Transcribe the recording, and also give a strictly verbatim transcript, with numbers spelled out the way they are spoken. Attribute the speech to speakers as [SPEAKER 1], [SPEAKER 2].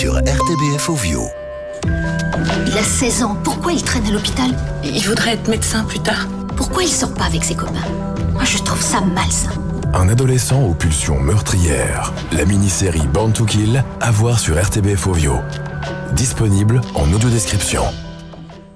[SPEAKER 1] sur R T B F Ovio.
[SPEAKER 2] Il a seize ans, pourquoi il traîne à l'hôpital?
[SPEAKER 3] Il voudrait être médecin plus tard.
[SPEAKER 2] Pourquoi il sort pas avec ses copains? Moi je trouve ça malsain.
[SPEAKER 4] Un adolescent aux pulsions meurtrières. La mini-série Born to Kill, à voir sur R T B F Ovio. Disponible en audio-description.